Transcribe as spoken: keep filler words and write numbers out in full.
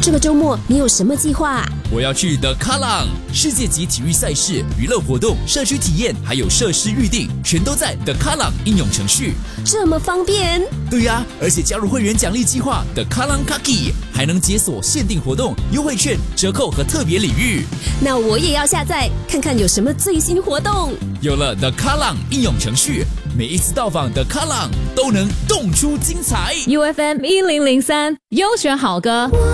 这个周末你有什么计划啊？ 我要去The Kallang 世界级体育赛事、娱乐活动、社区体验，还有设施预定，全都在 The Kallang 应用程序。 这么方便？ 对呀、啊，而且加入会员奖励计划 The Kallang Kaki 还能解锁限定活动、优惠券、折扣和特别礼遇。 那我也要下载看看有什么最新活动。 有了 The Kallang 应用程序，每一次到访 The Kallang 都能动出精彩。 U F M 一零零三优选好歌。